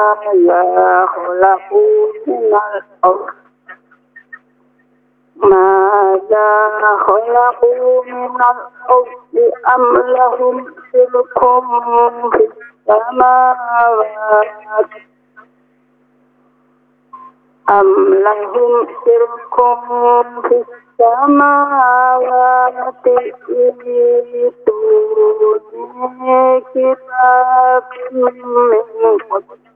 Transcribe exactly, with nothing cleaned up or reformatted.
ماذا خلقوا من الأرض ماذا خلقوا من الأرض أم لهم شرك في السماوات أم لهم شرك في السماوات ائتوني بكتاب من قبل